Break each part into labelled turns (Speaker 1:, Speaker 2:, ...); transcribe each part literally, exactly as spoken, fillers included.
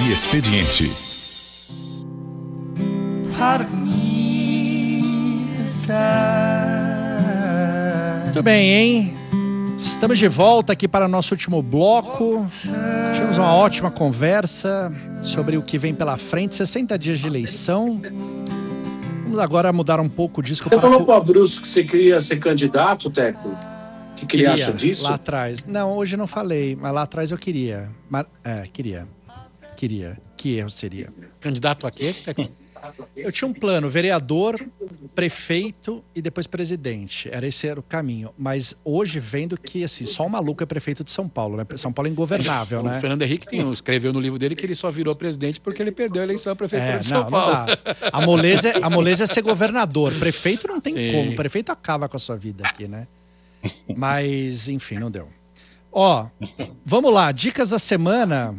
Speaker 1: e Expediente.
Speaker 2: Muito bem, hein? Estamos de volta aqui para o nosso último bloco. Tivemos uma ótima conversa sobre o que vem pela frente, sessenta dias de eleição. Vamos agora mudar um pouco disso.
Speaker 3: Você falou para o Abruzzo que você queria ser candidato, Teco? O que, que ele acha disso?
Speaker 2: Lá atrás. Não, hoje não falei, mas lá atrás eu queria. Mas, é, queria. Queria. Que erro seria?
Speaker 4: Candidato a quê?
Speaker 2: Eu tinha um plano, vereador, prefeito e depois presidente. Era esse era o caminho. Mas hoje vendo que assim, só um maluco é prefeito de São Paulo, né? São Paulo é ingovernável,
Speaker 4: o
Speaker 2: né?
Speaker 4: O Fernando Henrique tem, escreveu no livro dele que ele só virou presidente porque ele perdeu a eleição à prefeitura
Speaker 2: é,
Speaker 4: de São
Speaker 2: não,
Speaker 4: Paulo.
Speaker 2: Não dá. A moleza, a moleza é ser governador. Prefeito não tem
Speaker 4: Sim.
Speaker 2: como. Prefeito acaba com a sua vida aqui, né? Mas, enfim, não deu. Ó, vamos lá. Dicas da semana,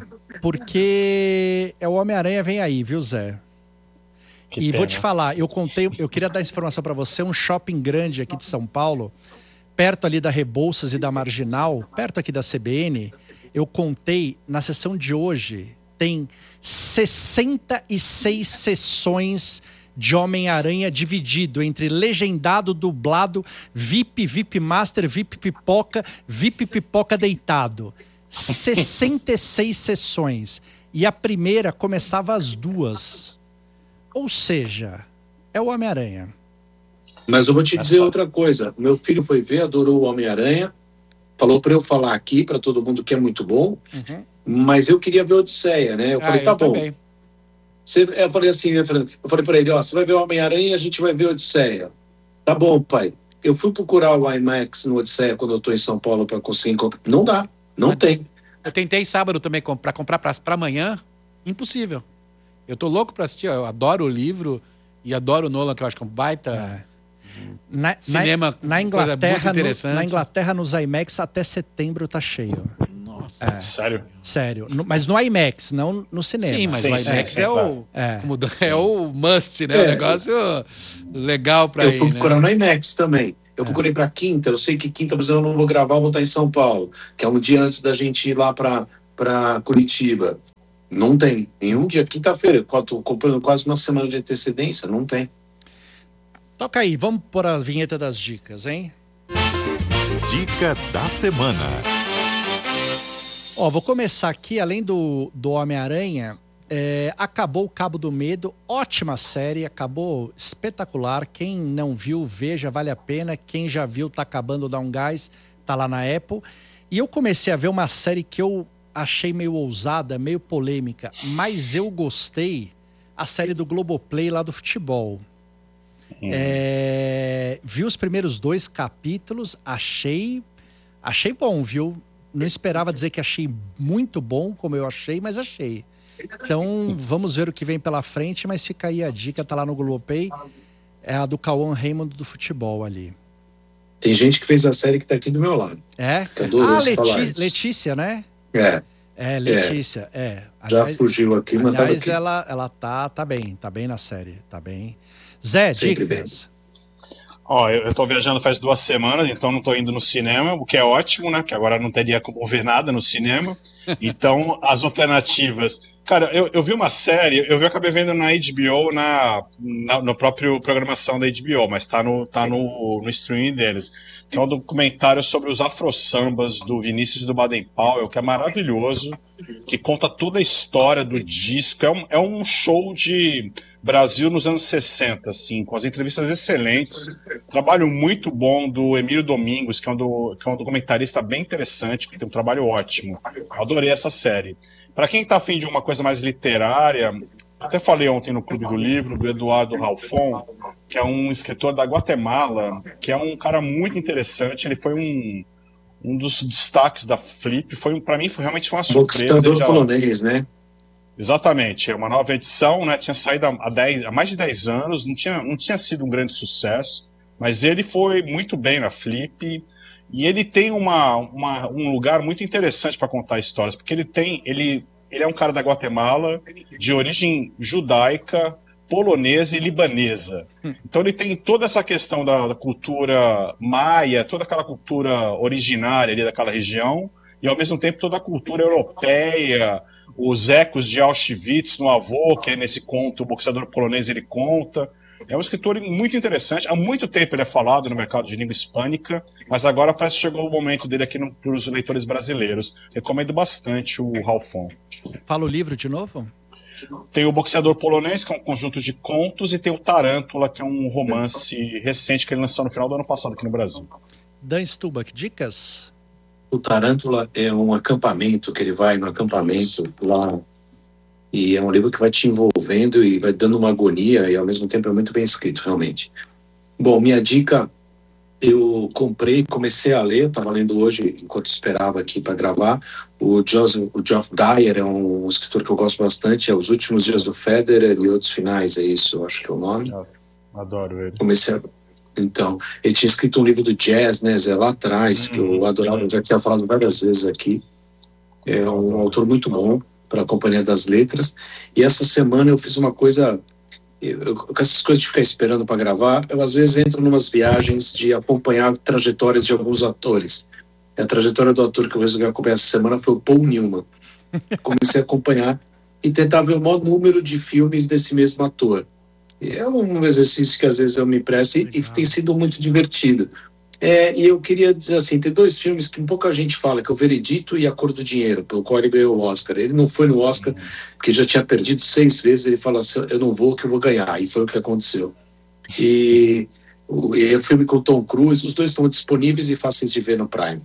Speaker 2: porque é o Homem-Aranha vem aí, viu, Zé?
Speaker 5: Que
Speaker 2: e
Speaker 5: pena.
Speaker 2: vou te falar, eu contei, eu queria dar essa informação para você, um shopping grande aqui de São Paulo, perto ali da Rebouças e da Marginal, perto aqui da C B N, eu contei, na sessão de hoje, tem sessenta e seis sessões de Homem-Aranha dividido entre legendado, dublado, V I P, V I P Master, V I P Pipoca, V I P Pipoca deitado. sessenta e seis sessões. E a primeira começava às duas. Ou seja, é o Homem-Aranha.
Speaker 3: Mas eu vou te dizer outra coisa. Meu filho foi ver, adorou o Homem-Aranha, falou para eu falar aqui para todo mundo que é muito bom, uhum. Mas eu queria ver Odisseia, né? Eu
Speaker 4: ah,
Speaker 3: falei, tá
Speaker 4: eu
Speaker 3: bom.
Speaker 4: Também.
Speaker 3: Você, eu falei assim, eu falei para ele, ó, você vai ver o Homem-Aranha e a gente vai ver Odisseia. Tá bom, pai. Eu fui procurar o IMAX no Odisseia quando eu tô em São Paulo para conseguir encontrar. Não dá, não Mas tem.
Speaker 4: Eu tentei sábado também para comprar para amanhã, impossível. Eu tô louco para assistir, eu adoro o livro e adoro o Nolan, que eu acho que é um baita
Speaker 2: é. na,
Speaker 4: cinema,
Speaker 2: na, na Inglaterra,
Speaker 4: muito interessante.
Speaker 2: No, na Inglaterra, nos IMAX, até setembro tá cheio.
Speaker 4: Nossa.
Speaker 2: É.
Speaker 5: Sério?
Speaker 2: Sério. No, mas no IMAX, não no cinema.
Speaker 4: Sim, mas
Speaker 5: sim,
Speaker 4: o IMAX
Speaker 5: sim,
Speaker 4: é,
Speaker 5: é,
Speaker 4: o,
Speaker 2: é.
Speaker 4: Como, é o must, né?
Speaker 3: É.
Speaker 4: O negócio legal para ir,
Speaker 3: Eu fui procurar
Speaker 4: né?
Speaker 3: no IMAX também. Eu é. procurei para quinta, eu sei que quinta, por exemplo, eu não vou gravar, eu vou estar em São Paulo, que é um dia antes da gente ir lá para para Curitiba. Não tem. Nenhum dia. Quinta-feira. Estou comprando quase uma semana de antecedência. Não tem.
Speaker 2: Toca aí. Vamos pôr a vinheta das dicas, hein?
Speaker 1: Dica da semana.
Speaker 2: Ó, vou começar aqui. Além do, do Homem-Aranha, é, acabou o Cabo do Medo. Ótima série. Acabou espetacular. Quem não viu, veja. Vale a pena. Quem já viu, tá acabando, dá um gás. Tá lá na Apple. E eu comecei a ver uma série que eu achei meio ousada, meio polêmica, mas eu gostei, a série do Globoplay lá do futebol. Hum. É, vi os primeiros dois capítulos, achei, achei bom, viu? Não esperava dizer que achei muito bom, como eu achei, mas achei. Então, vamos ver o que vem pela frente, mas fica aí a dica, tá lá no Globoplay, é a do Cauã Raymond do futebol ali.
Speaker 3: Tem gente que fez a série que tá aqui do meu lado.
Speaker 2: É?
Speaker 3: Ah,
Speaker 2: Leti- Letícia, né?
Speaker 3: É.
Speaker 2: É, Letícia, é. é.
Speaker 3: Aliás, já fugiu aqui, mas tava
Speaker 2: aliás,
Speaker 3: aqui.
Speaker 2: ela, ela tá, tá bem, tá bem na série, tá bem. Zé,
Speaker 3: Sempre
Speaker 2: dicas.
Speaker 5: Ó, eu, eu tô viajando faz duas semanas, então não tô indo no cinema, o que é ótimo, né? Que agora não teria como ver nada no cinema. Então, as alternativas... Cara, eu, eu vi uma série, eu vi, acabei vendo na H B O, na, na no próprio programação da H B O, mas tá no, tá no, no streaming deles. Que é um documentário sobre os afro-sambas do Vinícius do Baden-Powell, que é maravilhoso, que conta toda a história do disco. É um, é um show de Brasil nos anos sessenta, assim, com as entrevistas excelentes. Trabalho muito bom do Emílio Domingos, que é um, do, que é um documentarista bem interessante, que tem um trabalho ótimo. Adorei essa série. Para quem está afim de uma coisa mais literária, até falei ontem no Clube do Livro, do Eduardo Ralfon, que é um escritor da Guatemala, que é um cara muito interessante. Ele foi um, um dos destaques da Flip. Foi, para mim, foi, realmente foi uma surpresa.
Speaker 3: Boxeador polonês, né?
Speaker 5: Exatamente. É uma nova edição, né? Tinha saído há, dez, há mais de dez anos, não tinha, não tinha sido um grande sucesso, mas ele foi muito bem na Flip. E ele tem uma, uma, um lugar muito interessante para contar histórias, porque ele tem, ele, ele é um cara da Guatemala, de origem judaica, polonesa e libanesa. Então ele tem toda essa questão da, da cultura maia, toda aquela cultura originária ali daquela região, e ao mesmo tempo toda a cultura europeia, os ecos de Auschwitz no avô, que é nesse conto, o boxeador polonês ele conta. É um escritor muito interessante. Há muito tempo ele é falado no mercado de língua hispânica, mas agora parece que chegou o momento dele aqui para os leitores brasileiros. Recomendo bastante o Ralphon.
Speaker 2: Fala o livro de novo?
Speaker 5: Tem o Boxeador Polonês, que é um conjunto de contos, e tem o Tarântula, que é um romance recente que ele lançou no final do ano passado aqui no Brasil.
Speaker 2: Dan Stubach, dicas?
Speaker 3: O Tarântula é um acampamento, que ele vai no acampamento lá, e é um livro que vai te envolvendo e vai dando uma agonia, e ao mesmo tempo é muito bem escrito, realmente. Bom, minha dica, eu comprei, comecei a ler, estava lendo hoje, enquanto esperava aqui para gravar, o, Joseph, o Geoff Dyer, é um escritor que eu gosto bastante, é Os Últimos Dias do Federer e Outros Finais, é isso, eu acho que é o nome.
Speaker 5: Adoro ele.
Speaker 3: Comecei a... Então, ele tinha escrito um livro do jazz, né, Zé, lá atrás, hum. que eu adorava, já tinha falado várias vezes aqui. É um autor muito bom para a Companhia das Letras. E essa semana eu fiz uma coisa... Eu, com essas coisas de ficar esperando para gravar, eu às vezes entro numas viagens de acompanhar trajetórias de alguns atores. A trajetória do ator que eu resolvi acompanhar essa semana foi o Paul Newman. Comecei a acompanhar e tentar ver o maior número de filmes desse mesmo ator. E é um exercício que às vezes eu me presto e, e tem sido muito divertido. É, e eu queria dizer assim, tem dois filmes que pouca gente fala, que é o Veredito e A Cor do Dinheiro, pelo qual ele ganhou o Oscar. Ele não foi no Oscar, porque já tinha perdido seis vezes, ele falou assim, eu não vou, que eu vou ganhar, e foi o que aconteceu. E o, e o filme com o Tom Cruise, os dois estão disponíveis e fáceis de ver no Prime.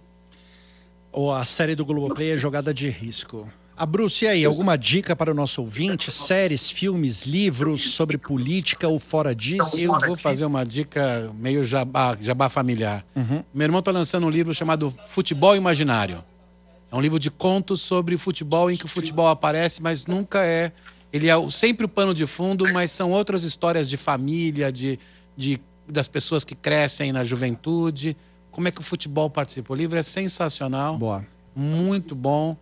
Speaker 2: Ou a série do Globoplay é Jogada de Risco. A Bruce, e aí, alguma dica para o nosso ouvinte? Séries, filmes, livros sobre política ou fora disso?
Speaker 4: Eu vou fazer uma dica meio jabá, jabá familiar.
Speaker 2: Uhum.
Speaker 4: Meu irmão está lançando um livro chamado Futebol Imaginário. É um livro de contos sobre futebol em que o futebol aparece, mas nunca é... Ele é sempre o pano de fundo, mas são outras histórias de família, de, de, das pessoas que crescem na juventude. Como é que o futebol participa? O livro é sensacional.
Speaker 2: Boa.
Speaker 4: Muito bom.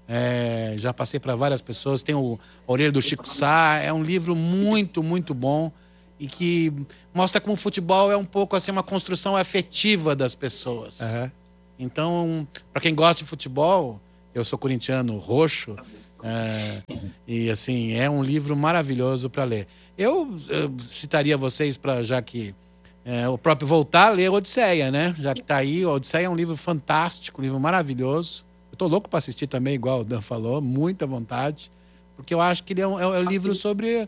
Speaker 4: É, já passei para várias pessoas. Tem o A Orelha do Chico Sá. É um livro muito, muito bom e que mostra como o futebol é um pouco assim uma construção afetiva das pessoas.
Speaker 2: Uhum.
Speaker 4: Então, para quem gosta de futebol, eu sou corintiano roxo, é, e assim é um livro maravilhoso para ler. Eu, eu citaria vocês para já que é, o próprio voltar a ler Odisseia, né? Já que está aí, o Odisseia é um livro fantástico, um livro maravilhoso. Eu tô louco para assistir também, igual o Dan falou, muita vontade, porque eu acho que ele é um, é um livro sobre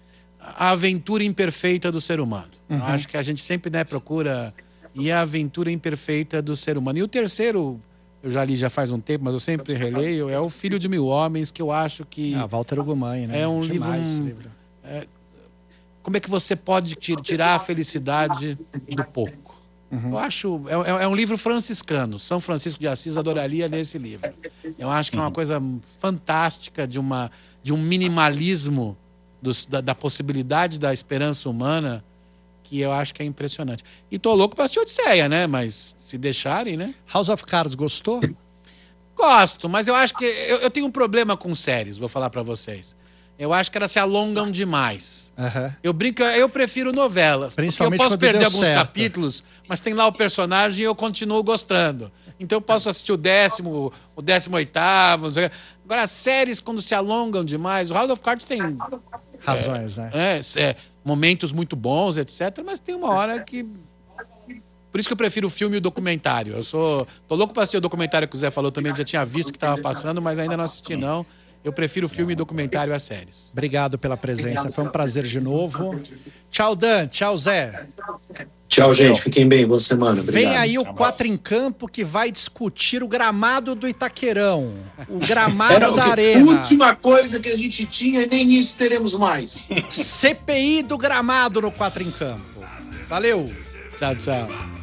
Speaker 4: a aventura imperfeita do ser humano. Uhum. Eu acho que a gente sempre, né, procura e a aventura imperfeita do ser humano. E o terceiro, eu já li já faz um tempo, mas eu sempre releio, é O Filho de Mil Homens, que eu acho que...
Speaker 2: Ah, Walter Ugumãe, né?
Speaker 4: É um
Speaker 2: Demais
Speaker 4: livro... Um,
Speaker 2: livro.
Speaker 4: É, como é que você pode tirar a felicidade do pouco? Uhum. Eu acho... É, é um livro franciscano. São Francisco de Assis adoraria ler esse livro. Eu acho que é uma coisa fantástica de, uma, de um minimalismo dos, da, da possibilidade da esperança humana que eu acho que é impressionante. E tô louco pra assistir Odisseia, né? Mas se deixarem, né?
Speaker 2: House of Cards, gostou?
Speaker 4: Gosto, mas eu acho que... Eu, eu tenho um problema com séries, vou falar pra vocês. Eu acho que elas se alongam demais.
Speaker 2: Uhum.
Speaker 4: Eu brinco, eu prefiro novelas.
Speaker 2: Principalmente
Speaker 4: porque eu posso perder alguns
Speaker 2: certo.
Speaker 4: capítulos, mas tem lá o personagem e eu continuo gostando. Então eu posso assistir o décimo, o décimo oitavo. Não sei. Agora, as séries, quando se alongam demais... O House of Cards tem...
Speaker 2: Razões,
Speaker 4: é,
Speaker 2: né?
Speaker 4: É, é, momentos muito bons, etcétera. Mas tem uma hora que... Por isso que eu prefiro o filme e o documentário. Eu sou... Tô louco pra assistir o documentário que o Zé falou também. Já tinha visto que estava passando, mas ainda não assisti, não. Eu prefiro o filme e documentário às séries.
Speaker 2: Obrigado pela presença. Foi um prazer de novo. Tchau, Dan. Tchau, Zé.
Speaker 3: Tchau, gente. Fiquem bem. Boa semana. Obrigado.
Speaker 2: Vem aí o Quatro em Campo, que vai discutir o gramado do Itaquerão. O gramado
Speaker 3: Era
Speaker 2: da
Speaker 3: a
Speaker 2: Arena.
Speaker 3: última coisa que a gente tinha e nem isso teremos mais.
Speaker 2: C P I do gramado no Quatro em Campo. Valeu.
Speaker 4: Tchau, tchau.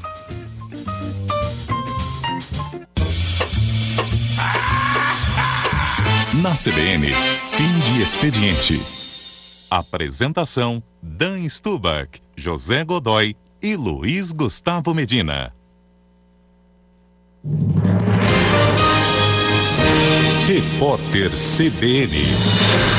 Speaker 1: Na C B N, fim de expediente. Apresentação: Dan Stubach, José Godoy e Luiz Gustavo Medina. Repórter C B N.